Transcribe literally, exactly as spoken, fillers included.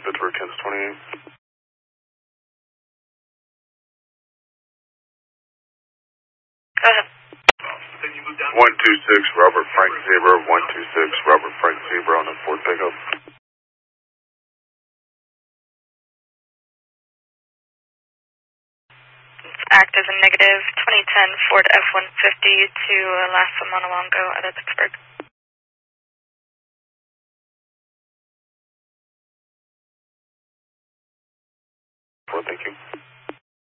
Pittsburgh, Kansas twenty-eight. Go ahead. one two six, Robert Frank Zebra, one two six, Robert Frank Zebra on the fourth pickup. Active and negative, twenty ten Ford F one fifty to uh, Lhasa Monolongo out of Pittsburgh. Well, thank you.